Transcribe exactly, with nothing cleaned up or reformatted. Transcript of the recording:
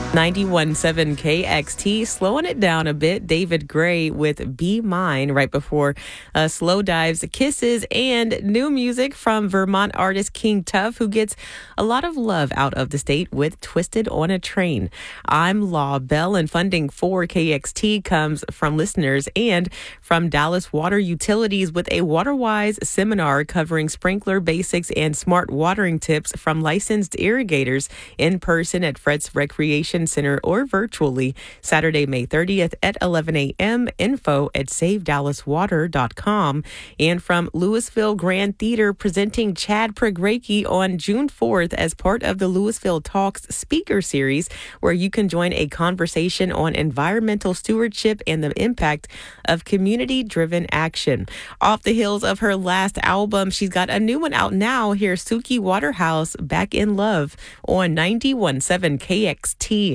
ninety-one point seven K X T, slowing it down a bit. David Gray with Be Mine right before uh, Slow Dives, Kisses, and new music from Vermont artist King Tuff, who gets a lot of love out of the state with Twisted on a Train. I'm Law Bell, and funding for K X T comes from listeners and from Dallas Water Utilities with a WaterWise seminar covering sprinkler basics and smart watering tips from licensed irrigators in person at Fred's Recreation Center or virtually Saturday, May thirtieth at eleven a.m. Info at save dallas water dot com. And from Louisville Grand Theater, presenting Chad Pregracke on June fourth as part of the Louisville Talks speaker series, where you can join a conversation on environmental stewardship and the impact of community-driven action. Off the heels of her last album, she's got a new one out now. Here's Suki Waterhouse, Back in Love on ninety-one point seven K X T.